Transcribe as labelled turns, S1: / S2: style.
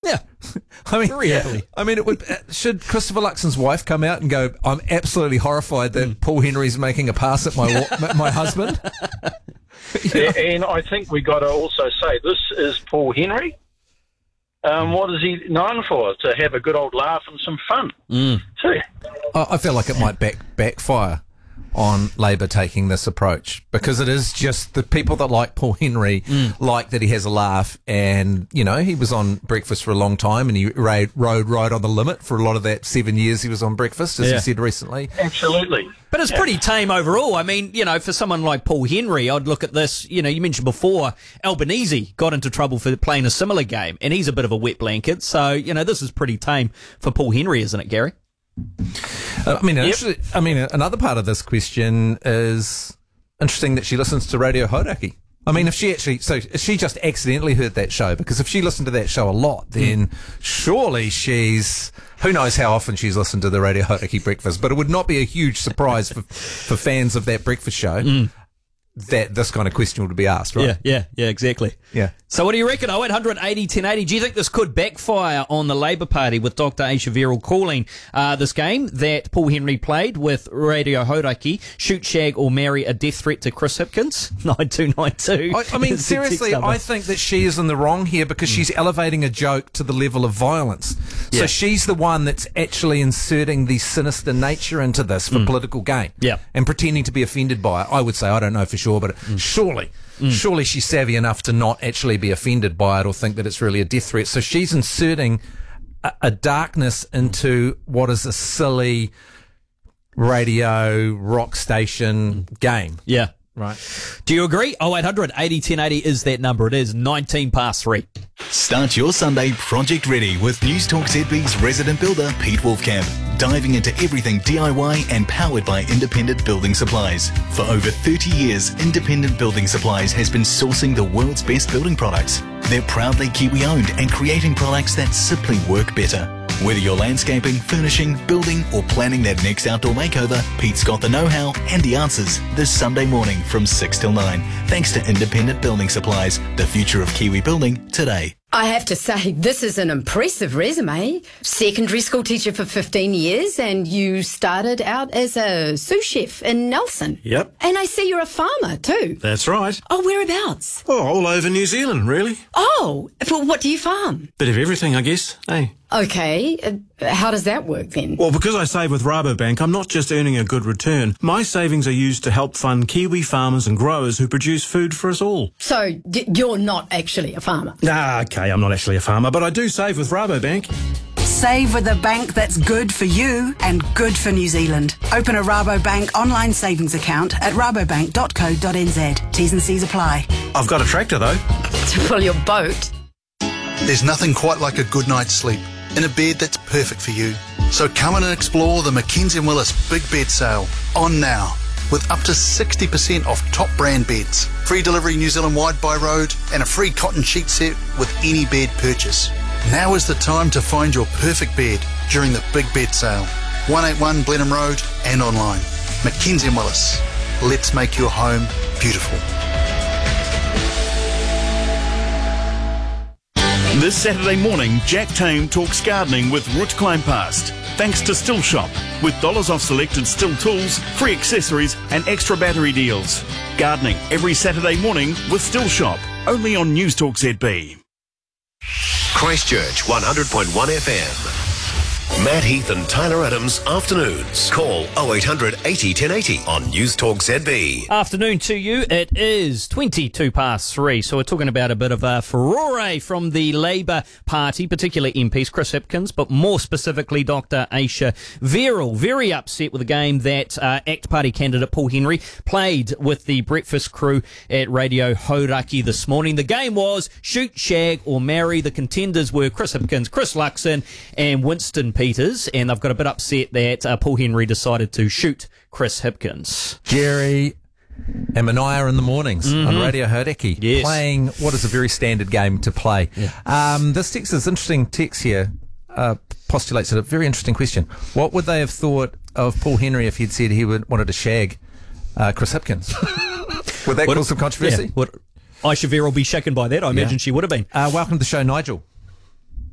S1: Yeah,
S2: I mean,
S1: very happily.
S2: I mean, should Christopher Luxon's wife come out and go, I'm absolutely horrified that Paul Henry's making a pass at my husband?
S3: And I think we got to also say, this is Paul Henry. What is he known for? To have a good old laugh and some fun. Too.
S2: I feel like it might backfire on Labour taking this approach, because it is just the people that like Paul Henry like that he has a laugh, and he was on Breakfast for a long time, and he rode right on the limit for a lot of that 7 years he was on Breakfast, as he said recently.
S3: Absolutely.
S1: But it's pretty tame overall. I mean, for someone like Paul Henry, I'd look at this, you mentioned before, Albanese got into trouble for playing a similar game, and he's a bit of a wet blanket, so, this is pretty tame for Paul Henry, isn't it, Gary?
S2: Another part of this question is interesting that she listens to Radio Hauraki. I mean, if she just accidentally heard that show, because if she listened to that show a lot, then surely who knows how often she's listened to the Radio Hauraki breakfast, but it would not be a huge surprise for fans of that breakfast show that this kind of question would be asked, right?
S1: Yeah, exactly.
S2: Yeah.
S1: So what do you reckon? 0800 80 1080. Do you think this could backfire on the Labour Party with Dr. Aisha Verrall calling this game that Paul Henry played with Radio Hauraki, shoot, shag or marry, a death threat to Chris Hipkins? 9292.
S2: I mean, seriously, I think that she is in the wrong here, because she's elevating a joke to the level of violence. So she's the one that's actually inserting the sinister nature into this for political gain.
S1: Yeah.
S2: And pretending to be offended by it. I would say, I don't know for sure, but surely she's savvy enough to not actually be offended by it or think that it's really a death threat. So she's inserting a darkness into what is a silly radio rock station game.
S1: Yeah.
S2: Right.
S1: Do you agree? 0800 80 1080 is that number. It is 19 past 3.
S4: Start your Sunday project ready with News Talk ZB's resident builder, Pete Wolfcamp. Diving into everything DIY and powered by Independent Building Supplies. For over 30 years, Independent Building Supplies has been sourcing the world's best building products. They're proudly Kiwi-owned and creating products that simply work better. Whether you're landscaping, furnishing, building or planning that next outdoor makeover, Pete's got the know-how and the answers this Sunday morning from 6 till 9. Thanks to Independent Building Supplies, the future of Kiwi building today.
S5: I have to say, this is an impressive resume. Secondary school teacher for 15 years, and you started out as a sous chef in Nelson.
S6: Yep.
S5: And I see you're a farmer too.
S6: That's right.
S5: Oh, whereabouts?
S6: Oh, all over New Zealand, really.
S5: Oh, well, what do you farm?
S6: Bit of everything, I guess. Hey.
S5: Okay, how does that work then?
S6: Well, because I save with Rabobank, I'm not just earning a good return. My savings are used to help fund Kiwi farmers and growers who produce food for us all.
S5: So, you're not actually a farmer?
S6: Okay, I'm not actually a farmer, but I do save with Rabobank.
S7: Save with a bank that's good for you and good for New Zealand. Open a Rabobank online savings account at rabobank.co.nz. T's and C's apply.
S6: I've got a tractor, though.
S5: To pull your boat?
S8: There's nothing quite like a good night's sleep in a bed that's perfect for you. So come in and explore the Mackenzie & Willis Big Bed Sale on now, with up to 60% off top brand beds, free delivery New Zealand wide by road, and a free cotton sheet set with any bed purchase. Now is the time to find your perfect bed during the Big Bed Sale. 181 Blenheim Road and online. Mackenzie & Willis. Let's make your home beautiful.
S9: This Saturday morning, Jack Tame talks gardening with Root Climb Past. Thanks to Still Shop, with dollars off selected Still tools, free accessories and extra battery deals. Gardening every Saturday morning with Still Shop, only on News Talk ZB.
S10: Christchurch 100.1 FM. Matt Heath and Tyler Adams, afternoons. Call 0800 80 1080 on News Talk ZB.
S1: Afternoon to you. It is 22 past 3. So we're talking about a bit of a furore from the Labour Party, particularly MPs Chris Hipkins, but more specifically Dr. Aisha Verrall. Very upset with the game that ACT Party candidate Paul Henry played with the breakfast crew at Radio Hauraki this morning. The game was shoot, shag or marry. The contenders were Chris Hipkins, Chris Luxon and Winston Peters, and I've got a bit upset that Paul Henry decided to shoot Chris Hipkins.
S2: Jerry and Mania in the mornings on Radio Hauraki, playing what is a very standard game to play. Yeah. This text is interesting text here, postulates a very interesting question. What would they have thought of Paul Henry if he'd said he wanted to shag Chris Hipkins? Would that cause some controversy?
S1: Yeah. Would Aisha Verrall be shaken by that? I imagine she would have been.
S2: Welcome to the show, Nigel.